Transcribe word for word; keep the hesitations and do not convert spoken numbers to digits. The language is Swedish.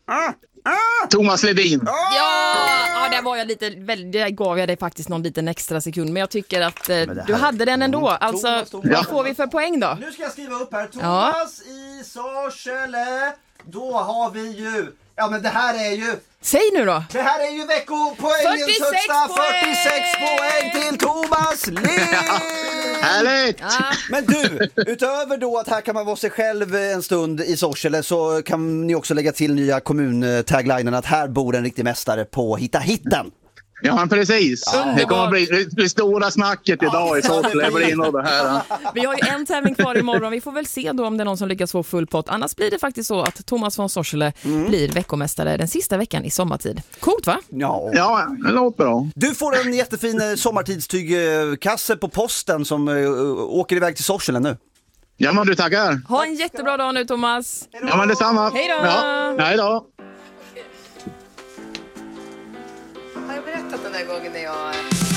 Ah, ah. Thomas Ledin. Ja, ja, där var jag lite, väl, där gav jag dig faktiskt någon liten extra sekund. Men jag tycker att eh, du hade den ändå. Alltså, Thomas, Thomas. vad får vi för poäng då? Nu ska jag skriva upp här. Thomas i Sorsele. Då har vi ju... Ja, men det här är ju... Säg nu då. Det här är ju veckopoängens fyrtiosex högsta. poäng! fyrtiosex poäng till Thomas Lind! Härligt! Ja. Men du, utöver då att här kan man vara sig själv en stund i Sorsele, så kan ni också lägga till nya kommuntaglinen att här bor en riktig mästare på Hitta Hitten. Ja, men precis. Underbart. Det kommer att bli det, det stora snacket idag i Sorsele. Det blir nog det här. Vi har ju en tävling kvar imorgon. Vi får väl se då om det är någon som lyckas få full pott. Annars blir det faktiskt så att Thomas von Sorsele mm. blir veckomästare den sista veckan i sommartid. Coolt, va? Ja, ja det låter bra. Du får en jättefin sommartidstygkasse på posten som uh, åker iväg till Sorsele nu. Ja, men du tackar. Ha en jättebra dag nu, Thomas. Ja, men detsamma. Hej då. Ja, hej då. Har jag berättat den där gången när jag...